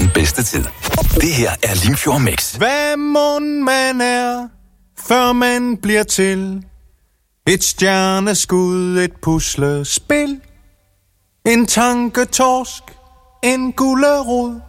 den bedste tid. Det her er Limfjord Mix. Hvad mon man er, før man bliver til? Et stjerneskud, et puslespil. En tanketorsk, en gullerod.